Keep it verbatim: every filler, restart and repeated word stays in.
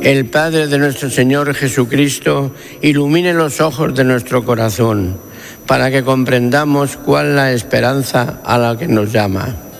el Padre de nuestro Señor Jesucristo ilumine los ojos de nuestro corazón, para que comprendamos cuál es la esperanza a la que nos llama.